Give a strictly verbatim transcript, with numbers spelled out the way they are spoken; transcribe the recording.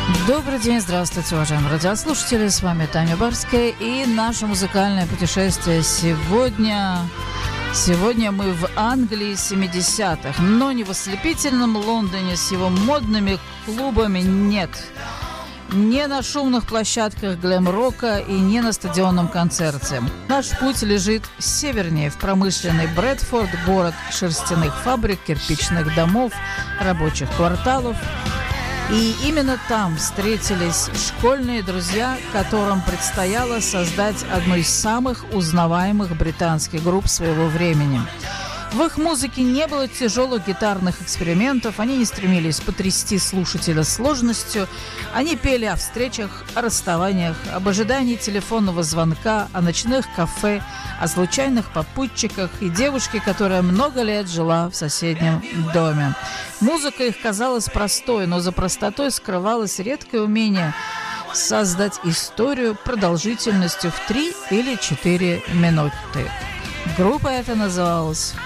Добрый день, здравствуйте, уважаемые радиослушатели. С вами Таня Барская и наше музыкальное путешествие сегодня. Сегодня мы в Англии семидесятых, но не в ослепительном Лондоне с его модными клубами, нет. Не на шумных площадках глэм-рока и не на стадионном концерте. Наш путь лежит севернее, в промышленный Брэдфорд, город шерстяных фабрик, кирпичных домов, рабочих кварталов. И именно там встретились школьные друзья, которым предстояло создать одну из самых узнаваемых британских групп своего времени. В их музыке не было тяжелых гитарных экспериментов, они не стремились потрясти слушателя сложностью, они пели о встречах, о расставаниях, об ожидании телефонного звонка, о ночных кафе, о случайных попутчиках и девушке, которая много лет жила в соседнем доме. Музыка их казалась простой, но за простотой скрывалось редкое умение создать историю продолжительностью в три или четыре минуты. Группа эта называлась